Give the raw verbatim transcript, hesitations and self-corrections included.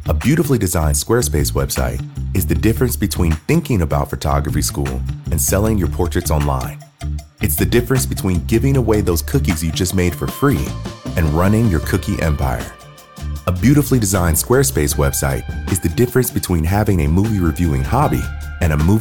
A beautifully designed Squarespace website is the difference between thinking about photography school and selling your portraits online. It's the difference between giving away those cookies you just made for free and running your cookie empire. A beautifully designed Squarespace website is the difference between having a movie reviewing hobby and a movie